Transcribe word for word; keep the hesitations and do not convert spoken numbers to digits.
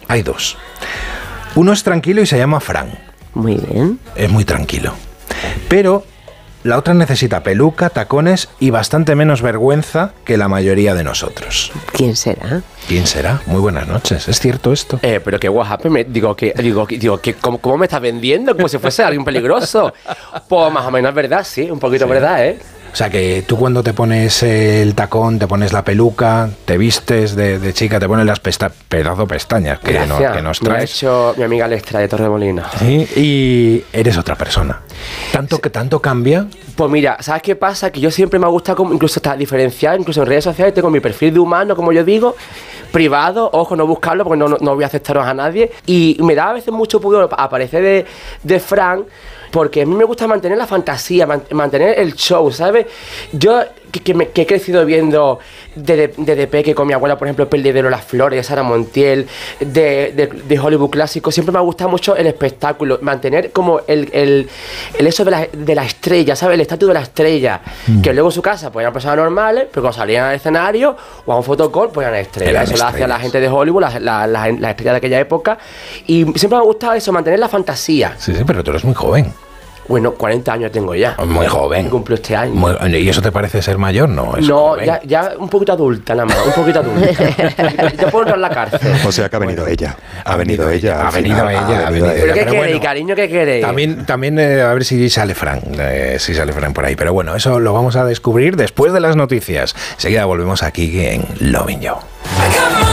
hay dos. Uno es tranquilo y se llama Fran. Muy bien. Es muy tranquilo. Pero la otra necesita peluca, tacones y bastante menos vergüenza que la mayoría de nosotros. ¿Quién será? ¿Quién será? Muy buenas noches. ¿Es cierto esto? Eh, pero qué guajape, me, digo, que, digo, que, digo que, ¿cómo, ¿cómo me estás vendiendo? Como si fuese alguien peligroso. Pues más o menos es verdad, sí, un poquito Sí. verdad, ¿eh? O sea que tú cuando te pones el tacón, te pones la peluca, te vistes de, de chica, te pones las pesta pedazo pestañas que, no, Gracias. que nos Me lo ha traes. hecho mi amiga Lestra de Torremolinos. Sí, y eres otra persona. Tanto que tanto cambia. Pues mira, ¿sabes qué pasa? Que yo siempre me ha gustado como incluso hasta diferenciar, incluso en redes sociales tengo mi perfil de humano, como yo digo, privado, ojo, no buscarlo porque no, no, no voy a aceptaros a nadie. Y me da a veces mucho pudor aparecer de, de Fran, porque a mí me gusta mantener la fantasía, man, mantener el show, ¿sabes? Yo que, que, me, que he crecido viendo desde de, de peque con mi abuela, por ejemplo, El Perdedero, Las Flores, de Sara Montiel, de, de, de Hollywood clásico, siempre me ha gustado mucho el espectáculo, mantener como el, el, el eso de la, de la estrella, ¿sabes? El estatus de la estrella, mm. que luego en su casa pues eran personas normales, pero cuando salían al escenario o a un fotocall pues eran estrellas. Eran eso estrellas. Lo hacía la gente de Hollywood, la, la, la, la estrella de aquella época, y siempre me ha gustado eso, mantener la fantasía. Sí, sí, pero tú eres muy joven. Bueno, cuarenta años tengo ya. Muy joven. Cumplo este año. Muy, ¿y eso te parece ser mayor? No, es No, joven. ya, ya un poquito adulta nada más, un poquito adulta. Ya puedo entrar en la cárcel. O sea que ha venido bueno, ella. Ha venido ella. Ha venido ella. Ha venido ella. ¿Pero qué pero queréis, bueno, cariño? ¿Qué queréis? También, también eh, a ver si sale Fran. Eh, si sale Fran por ahí. Pero bueno, eso lo vamos a descubrir después de las noticias. Enseguida volvemos aquí en Lovin' You.